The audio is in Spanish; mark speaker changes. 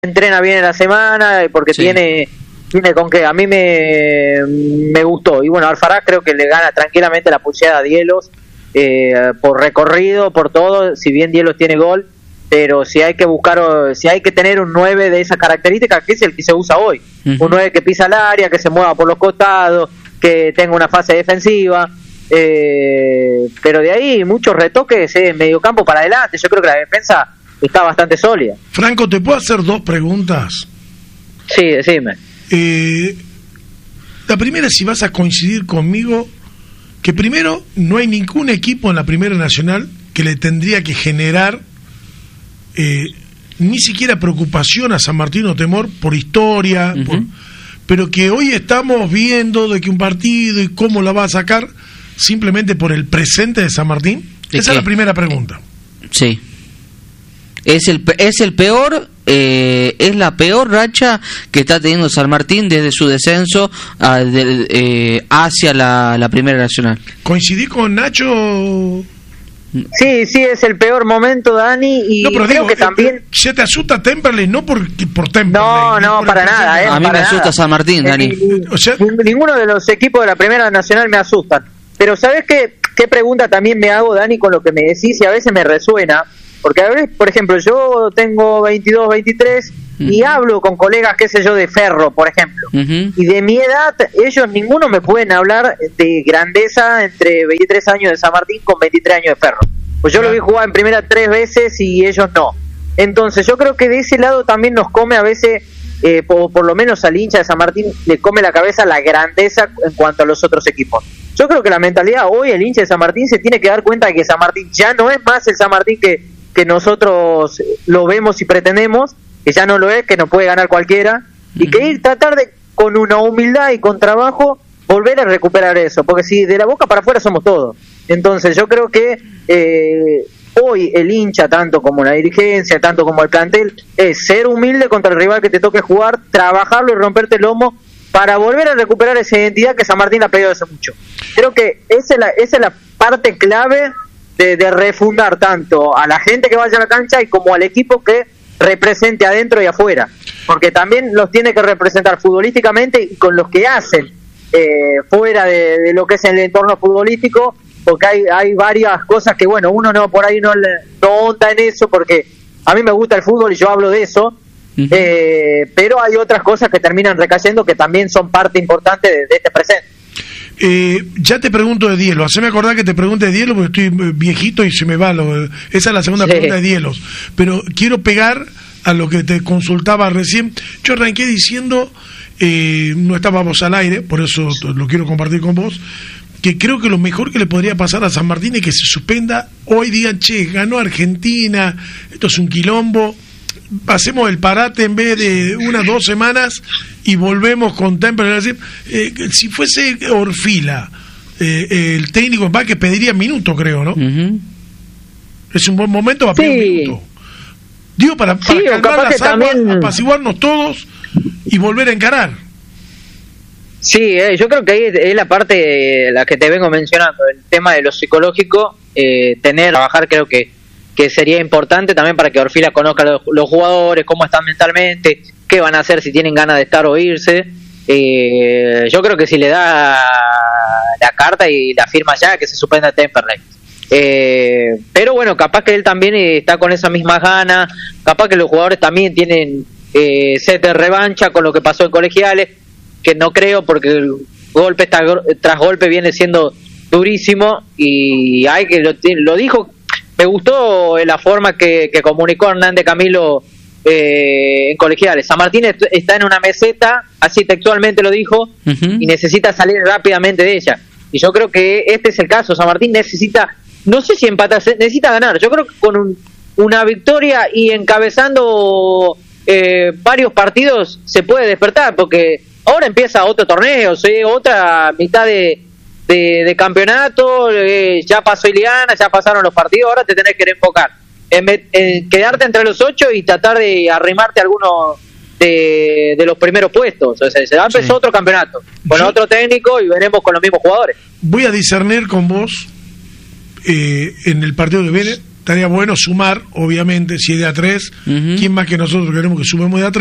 Speaker 1: entrena bien en la semana, porque tiene con qué. A mí me gustó. Y bueno, Alcaraz creo que le gana tranquilamente la pulseada a Dielos, por recorrido, por todo, si bien Dielos tiene gol, pero si hay que tener un 9 de esa característica, que es el que se usa hoy, un 9 que pisa el área, que se mueva por los costados, que tenga una fase defensiva, pero de ahí muchos retoques en mediocampo para adelante. Yo creo que la defensa está bastante sólida.
Speaker 2: Franco, ¿te puedo hacer 2 preguntas?
Speaker 1: Sí, decime.
Speaker 2: La primera, si vas a coincidir conmigo, que primero no hay ningún equipo en la Primera Nacional que le tendría que generar ni siquiera preocupación a San Martín o temor por historia, pero que hoy estamos viendo de que un partido y cómo la va a sacar simplemente por el presente de San Martín. Esa es la primera pregunta.
Speaker 3: Sí. Es el peor, es la peor racha que está teniendo San Martín desde su descenso hacia la Primera Nacional.
Speaker 2: ¿Coincidí con Nacho?
Speaker 1: Sí, es el peor momento, Dani, y
Speaker 2: no, pero
Speaker 1: creo que también...
Speaker 2: ¿Se te asusta Temperley? No por Temperley.
Speaker 1: No, para nada.
Speaker 3: A mí me asusta San Martín, Dani.
Speaker 2: O sea,
Speaker 1: ninguno de los equipos de la Primera Nacional me asustan. Pero ¿sabes qué pregunta también me hago, Dani, con lo que me decís? Y a veces me resuena. Porque a veces, por ejemplo, yo tengo 22, 23 y hablo con colegas, qué sé yo, de Ferro, por ejemplo. Y de mi edad, ellos ninguno me pueden hablar de grandeza entre 23 años de San Martín con 23 años de Ferro. Pues yo lo vi jugar en primera 3 veces y ellos no. Entonces yo creo que de ese lado también nos come a veces, por lo menos al hincha de San Martín, le come la cabeza la grandeza en cuanto a los otros equipos. Yo creo que la mentalidad hoy, el hincha de San Martín se tiene que dar cuenta de que San Martín ya no es más el San Martín que nosotros lo vemos y pretendemos, que ya no lo es, que no puede ganar cualquiera, y que tratar de, con una humildad y con trabajo, volver a recuperar eso, porque si de la boca para afuera somos todos. Entonces yo creo que hoy el hincha, tanto como la dirigencia, tanto como el plantel, es ser humilde contra el rival que te toque jugar, trabajarlo y romperte el lomo para volver a recuperar esa identidad que San Martín ha perdido hace mucho. Creo que esa es la parte clave de refundar tanto a la gente que vaya a la cancha y como al equipo que represente adentro y afuera, porque también los tiene que representar futbolísticamente y con los que hacen fuera de lo que es el entorno futbolístico, porque hay varias cosas que bueno, uno no por ahí no onda en eso, porque a mí me gusta el fútbol y yo hablo de eso, pero hay otras cosas que terminan recayendo que también son parte importante de este presente.
Speaker 2: Ya te pregunto de Dielos, haceme acordar que te pregunte de Dielos porque estoy viejito y se me va esa es la segunda pregunta de Dielos, pero quiero pegar a lo que te consultaba recién. Yo arranqué diciendo, no estábamos al aire, por eso lo quiero compartir con vos, que creo que lo mejor que le podría pasar a San Martín es que se suspenda hoy, digan, che, ganó Argentina, esto es un quilombo, hacemos el parate en vez de 1 o 2 semanas y volvemos con Temperley. Si fuese Orfila, el técnico va que pediría minutos, creo, ¿no? Es un buen momento para pedir un minuto. Digo, para calmar las aguas, apaciguarnos todos y volver a encarar.
Speaker 1: Sí, yo creo que ahí es la parte la que te vengo mencionando, el tema de lo psicológico, trabajar creo que sería importante también para que Orfila conozca los jugadores, cómo están mentalmente, qué van a hacer si tienen ganas de estar o irse. Yo creo que si le da la carta y la firma ya, que se suspenda Temperley. Pero bueno, capaz que él también está con esa misma gana, capaz que los jugadores también tienen sed de revancha con lo que pasó en Colegiales, que no creo, porque el golpe tras golpe viene siendo durísimo, y hay que lo dijo. Me gustó la forma que comunicó Hernández Camilo en Colegiales. San Martín está en una meseta, así textualmente lo dijo, y necesita salir rápidamente de ella. Y yo creo que este es el caso. San Martín necesita, no sé si empatar, necesita ganar. Yo creo que con una victoria y encabezando varios partidos se puede despertar, porque ahora empieza otro torneo, otra mitad de campeonato, ya pasó Ileana, ya pasaron los partidos, ahora te tenés que enfocar en quedarte entre los 8 y tratar de arrimarte a alguno de los primeros puestos. O sea, se va a empezar otro campeonato con otro técnico y veremos con los mismos jugadores.
Speaker 2: Voy a discernir con vos en el partido de Vélez, estaría bueno sumar, obviamente, si es de a 3, ¿quién más que nosotros queremos que sumemos de a 3?